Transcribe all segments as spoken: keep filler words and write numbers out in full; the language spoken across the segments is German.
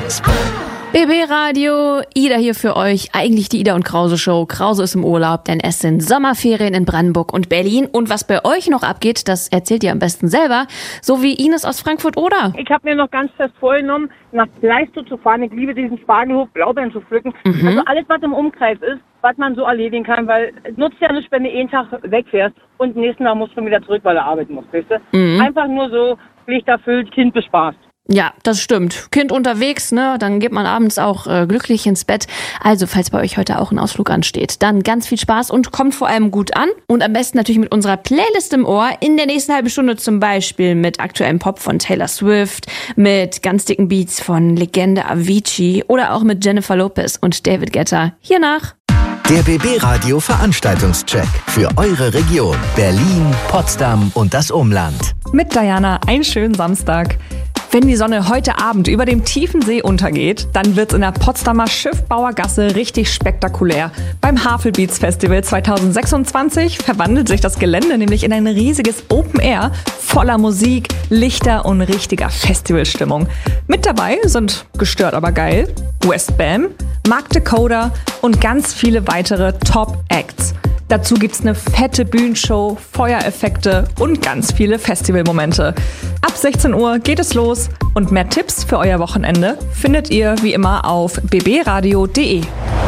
B B Radio, Ida hier für euch. Eigentlich die Ida und Krause Show. Krause ist im Urlaub, denn es sind Sommerferien in Brandenburg und Berlin. Und was bei euch noch abgeht, das erzählt ihr am besten selber. So wie Ines aus Frankfurt-Oder. Ich habe mir noch ganz fest vorgenommen, nach Pleistow zu fahren. Ich liebe diesen Spargelhof, Blaubeeren zu pflücken. Mhm. Also alles, was im Umkreis ist, was man so erledigen kann, weil es nutzt ja nicht, wenn du einen Tag wegfährst und nächsten Tag musst du wieder zurück, weil du arbeiten musst, weißt du? Mhm. Einfach nur so, Pflicht erfüllt, Kind bespaßt. Ja, das stimmt. Kind unterwegs, ne? Dann geht man abends auch äh, glücklich ins Bett. Also, falls bei euch heute auch ein Ausflug ansteht, dann ganz viel Spaß und kommt vor allem gut an. Und am besten natürlich mit unserer Playlist im Ohr. In der nächsten halben Stunde zum Beispiel mit aktuellem Pop von Taylor Swift, mit ganz dicken Beats von Legende Avicii oder auch mit Jennifer Lopez und David Guetta. Hiernach. Der B B Radio Veranstaltungscheck für eure Region. Berlin, Potsdam und das Umland. Mit Diana, einen schönen Samstag. Wenn die Sonne heute Abend über dem tiefen See untergeht, dann wird's in der Potsdamer Schiffbauergasse richtig spektakulär. Beim Havelbeats Festival zwanzig sechsundzwanzig verwandelt sich das Gelände nämlich in ein riesiges Open Air voller Musik, Lichter und richtiger Festivalstimmung. Mit dabei sind Gestört aber geil, Westbam, Mark Decoder und ganz viele weitere Top-Acts. Dazu gibt's eine fette Bühnenshow, Feuereffekte und ganz viele Festivalmomente. Ab sechzehn Uhr geht es los und mehr Tipps für euer Wochenende findet ihr wie immer auf b b radio punkt d e.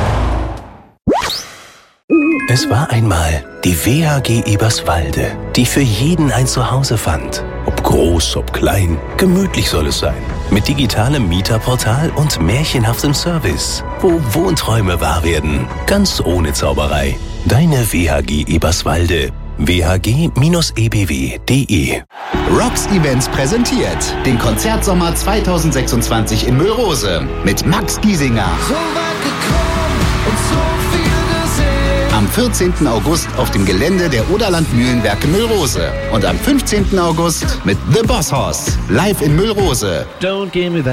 Es war einmal die W H G Eberswalde, die für jeden ein Zuhause fand. Ob groß, ob klein, gemütlich soll es sein. Mit digitalem Mieterportal und märchenhaftem Service, wo Wohnträume wahr werden, ganz ohne Zauberei. Deine W H G Eberswalde. w h g Bindestrich e b w punkt d e. Rocks Events präsentiert den Konzertsommer zwanzig sechsundzwanzig in Müllrose mit Max Giesinger. So weit gekommen und so viel gesehen. Am vierzehnten August auf dem Gelände der Oderland Mühlenwerke Müllrose. Und am fünfzehnten August mit The Boss Hoss live in Müllrose. Don't give me that.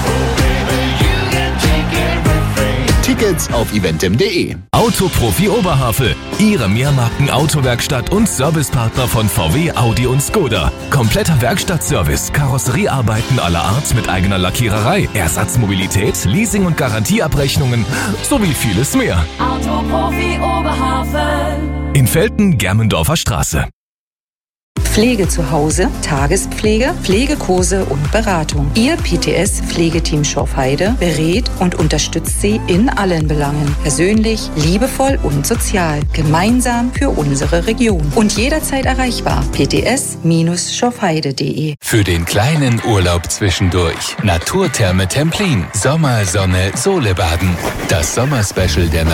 Tickets auf eventim punkt d e. Autoprofi Oberhavel, Ihre Mehrmarken-Autowerkstatt und Servicepartner von V W, Audi und Skoda. Kompletter Werkstattservice, Karosseriearbeiten aller Art mit eigener Lackiererei, Ersatzmobilität, Leasing- und Garantieabrechnungen sowie vieles mehr. Autoprofi Oberhavel. In Velten-Germendorfer Straße. Pflege zu Hause, Tagespflege, Pflegekurse und Beratung. Ihr P T S-Pflegeteam Schorfheide berät und unterstützt Sie in allen Belangen. Persönlich, liebevoll und sozial. Gemeinsam für unsere Region. Und jederzeit erreichbar. p t s Bindestrich schorfheide punkt d e. Für den kleinen Urlaub zwischendurch. Naturtherme Templin. Sommer, Sonne, Sohle baden. Das Sommerspecial der